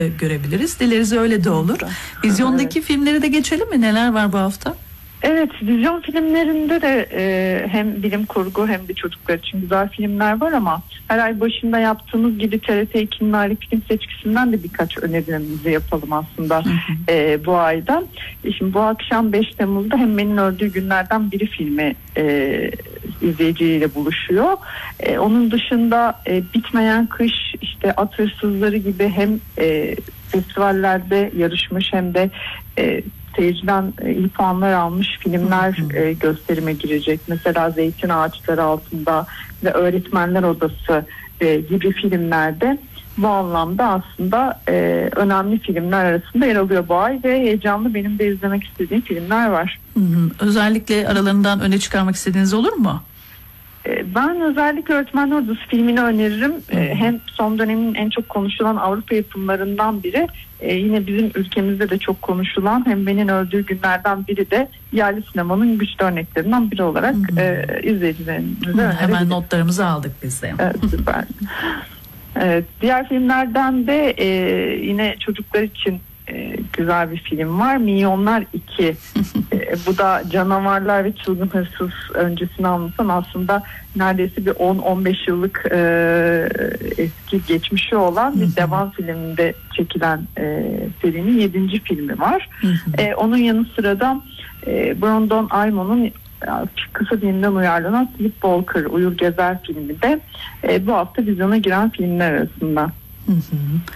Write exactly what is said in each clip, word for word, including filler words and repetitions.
görebiliriz. Dileriz öyle de olur. Vizyondaki evet. filmleri de geçelim mi? Neler var bu hafta? Evet, vizyon filmlerinde de e, hem bilim kurgu hem de çocuklar için güzel filmler var ama her ay başında yaptığımız gibi T R T ikinin aylık film seçkisinden de birkaç önerimizi yapalım aslında e, bu ayda. E, şimdi bu akşam beş Temmuz'da Hemmen'in Öldüğü Günlerden Biri filmi e, izleyiciyle buluşuyor. E, onun dışında e, Bitmeyen Kış, işte At Hırsızları gibi hem e, festivallerde yarışmış hem de e, seyirciden iyi puanlar almış filmler e, gösterime girecek. Mesela Zeytin Ağaçları Altında ve Öğretmenler Odası e, gibi filmlerde bu anlamda aslında e, önemli filmler arasında yer alıyor bu ay ve heyecanlı benim de izlemek istediğim filmler var. Hı hı. Özellikle aralarından öne çıkarmak istediğiniz olur mu? Ben özellikle Öğretmenler Odası filmini öneririm. Hı. Hem son dönemin en çok konuşulan Avrupa yapımlarından biri, yine bizim ülkemizde de çok konuşulan Hemmen'in Öldüğü Günlerden Biri de yerli sinemanın güçlü örneklerinden biri olarak e, izleyicilerimize önerebiliriz. Hemen notlarımızı aldık biz de. Evet, süper. Evet, diğer filmlerden de e, yine çocuklar için e, güzel bir film var. Milyonlar iki. e, bu da canavarlar ve çılgın hırsız öncesini anlatan, aslında neredeyse bir on on beş yıllık e, eski geçmişi olan bir devam filminde çekilen e, serinin yedinci filmi var. e, onun yanı sıra da e, Brandon Aymon'un kısa filmden uyarlanan Sleepwalker Uyur Gezer filmi de e, bu hafta vizyona giren filmler arasında. Hı hı.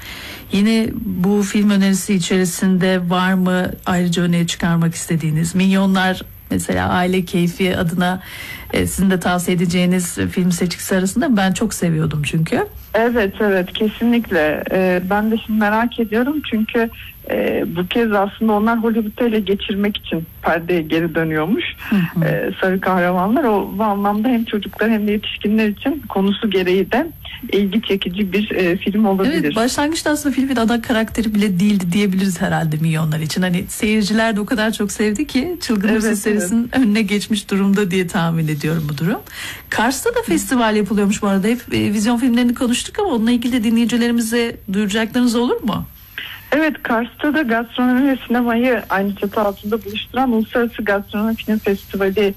Yine bu film önerisi içerisinde var mı ayrıca öne çıkarmak istediğiniz? Milyonlar mesela aile keyfi adına e, sizin de tavsiye edeceğiniz film seçkisi arasında, ben çok seviyordum çünkü. Evet evet kesinlikle. Ee, ben de şimdi merak ediyorum çünkü e, bu kez aslında onlar Hollywood'u ele geçirmek için perdeye geri dönüyormuş. Hı hı. Ee, sarı kahramanlar o bu anlamda hem çocuklar hem de yetişkinler için konusu gereği de ilgi çekici bir e, film olabilir. Evet, başlangıçta aslında filmin ana karakteri bile değildi diyebiliriz herhalde Milyonlar için. Hani seyirciler de o kadar çok sevdi ki Çılgın Hırsız evet, serisinin evet. önüne geçmiş durumda diye tahmin ediyorum bu durum. Kars'ta da festival yapılıyormuş bu arada. Hep e, vizyon filmlerini konuştuk ama onunla ilgili de dinleyicilerimize duyuracaklarınız olur mu? Evet, Kars'ta da gastronomi ve sinemayı aynı çatı altında buluşturan Uluslararası Gastronomi Film Festivali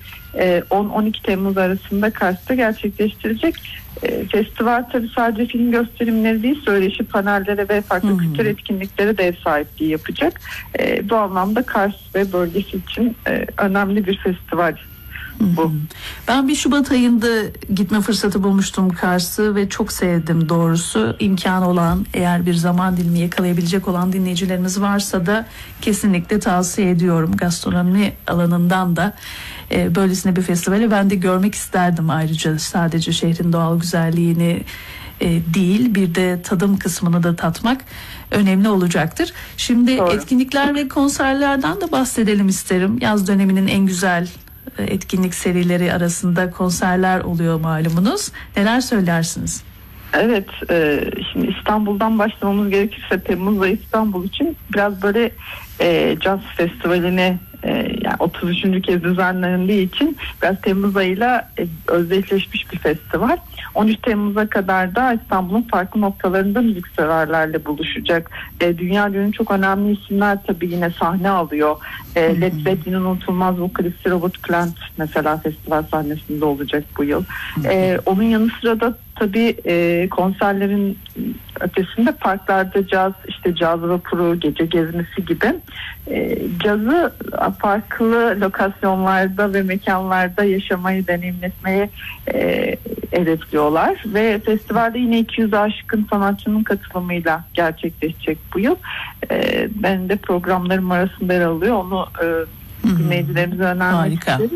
on on iki Temmuz arasında Kars'ta gerçekleştirecek. Festival tabii sadece film gösterimleri değil, söyleşi panellere ve farklı hmm. kültür etkinliklere de ev sahipliği yapacak. Bu anlamda Kars ve bölgesi için önemli bir festival. Bu. Ben bir Şubat ayında gitme fırsatı bulmuştum Kars'ı ve çok sevdim doğrusu. İmkanı olan, eğer bir zaman dilimi yakalayabilecek olan dinleyicilerimiz varsa da kesinlikle tavsiye ediyorum. Gastronomi alanından da e, böylesine bir festivali ben de görmek isterdim. Ayrıca sadece şehrin doğal güzelliğini e, değil, bir de tadım kısmını da tatmak önemli olacaktır. Şimdi Doğru. etkinlikler ve konserlerden de bahsedelim isterim. Yaz döneminin en güzel etkinlik serileri arasında konserler oluyor malumunuz. Neler söylersiniz? Evet, e, şimdi İstanbul'dan başlamamız gerekirse Temmuz ayı İstanbul için biraz böyle e, caz festivaline e, yani otuz üçüncü kez düzenlendiği için biraz Temmuz ayıyla e, özdeşleşmiş bir festival. on üç Temmuz'a kadar da İstanbul'un farklı noktalarında müzikseverlerle buluşacak. E, dünya ünlü çok önemli isimler tabii yine sahne alıyor. E, Led Zeppelin'in unutulmaz vokalisti Robert Plant mesela festival sahnesinde olacak bu yıl. E, onun yanı sıra da tabii e, konserlerin ötesinde parklarda caz, işte caz vapuru, gece gezmesi gibi e, cazı farklı lokasyonlarda ve mekanlarda yaşamayı, deneyimletmeyi e, hedefliyorlar ve festivalde yine iki yüz aşkın sanatçının katılımıyla gerçekleşecek bu yıl. E, ben de programlarım arasında yer alıyor. Onu e, dinleyicilerimize önermek isteriz.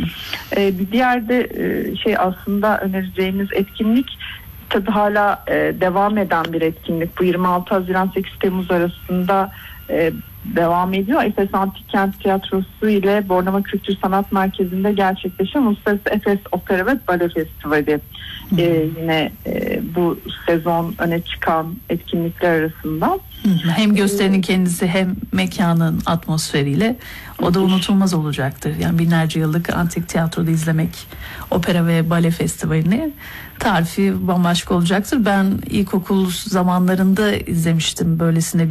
Ee, bir diğer de e, şey aslında önereceğimiz etkinlik tabii hala e, devam eden bir etkinlik. Bu yirmi altı Haziran sekiz Temmuz arasında e, devam ediyor. Efes Antik Kent Tiyatrosu ile Bornova Kültür Sanat Merkezi'nde gerçekleşen Uluslararası Efes Opera ve Bale Festivali. Hmm. Ee, yine e, bu sezon öne çıkan etkinlikler arasında. Hem gösterinin kendisi hem mekanın atmosferiyle o da unutulmaz olacaktır. Yani binlerce yıllık antik tiyatroda izlemek opera ve bale festivalini tarifi bambaşka olacaktır. Ben ilkokul zamanlarında izlemiştim böylesine bir